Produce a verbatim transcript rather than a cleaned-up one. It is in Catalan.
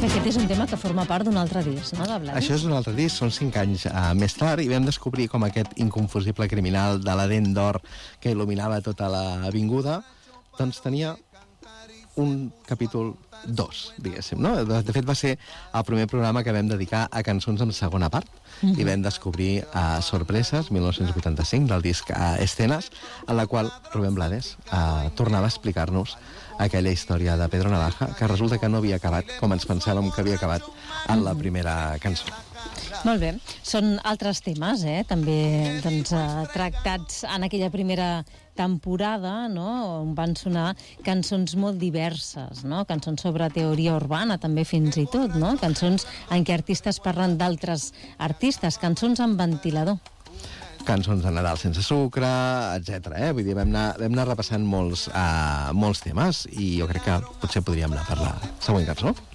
Aquest és un tema que forma part d'un altre disc, no, de Blades? Això és un altre disc, són cinc anys uh, més tard, i vam descobrir com aquest inconfusible criminal de la dent d'or que il·luminava tota l'avinguda, doncs tenia un capítol dos, diguéssim, no? De, de fet, va ser el primer programa que vam dedicar a cançons en segona part, mm-hmm. i vam descobrir uh, Sorpreses, mil nou-cents vuitanta-cinc, del disc uh, Escenes, en la qual Rubén Blades uh, tornava a explicar-nos aquella història de Pedro Navaja, que resulta que no havia acabat com ens pensàvem que havia acabat en la primera cançó. Molt bé. Són altres temes, eh? També doncs, eh, tractats en aquella primera temporada, no? On van sonar cançons molt diverses, no? Cançons sobre teoria urbana, també fins i tot, no? Cançons en què artistes parlen d'altres artistes, cançons amb ventilador. Cançons de Nadal sense sucre, etcètera. Eh? Vull dir, vam anar, vam anar repassant molts, uh, molts temes, i jo crec que potser podríem anar per la següent cançó.